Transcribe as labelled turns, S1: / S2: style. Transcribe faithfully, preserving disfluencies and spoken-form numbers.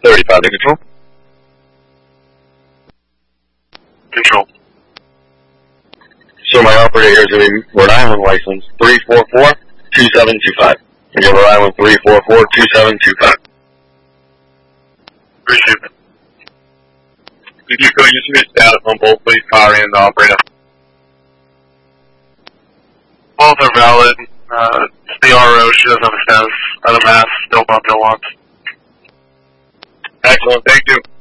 S1: thirty-five to control.
S2: Control.
S1: So my operator here is going to be Rhode Island license three four four two seven two five. Again, Rhode Island three four four two seven two five.
S2: Appreciate it. Did you feel you should get status on both police car and the operator? Both are valid. Uh, it's the R O. She doesn't have a status. Other mass, still about their wants.
S1: Excellent. Thank you.